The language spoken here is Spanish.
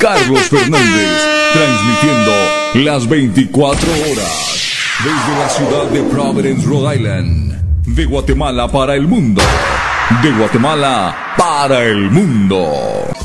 Carlos Fernández, transmitiendo las 24 horas desde la ciudad de Providence, Rhode Island, de Guatemala para el mundo, de Guatemala para el mundo.